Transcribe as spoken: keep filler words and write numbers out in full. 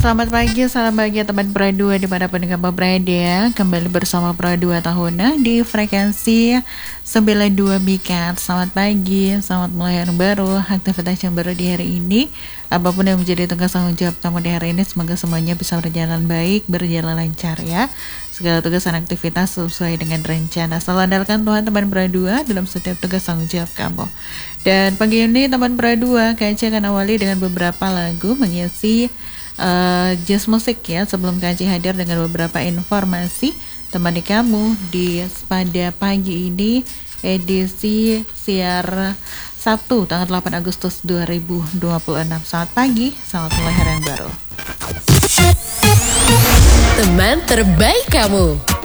selamat pagi, salam bahagia teman Pro dua dimanapun kamu berada. Kembali bersama Pro dua Tahuna di frekuensi sembilan puluh dua Megahertz. Selamat pagi, selamat mulai hari baru, aktivitas yang baru di hari ini. Apapun yang menjadi tugas tanggung jawab kamu di hari ini, semoga semuanya bisa berjalan baik, berjalan lancar ya. Segala tugas dan aktivitas sesuai dengan rencana. Selalu andalkan Tuhan teman Pro dua dalam setiap tugas tanggung jawab kamu. Dan pagi ini teman Pro dua, K C akan awali dengan beberapa lagu mengisi Uh, jazz musik ya, sebelum K C hadir dengan beberapa informasi temani kamu di pada pagi ini edisi siar Sabtu tanggal delapan Agustus dua ribu dua puluh enam. Selamat pagi, selamat mulai hari yang baru. Teman terbaik kamu.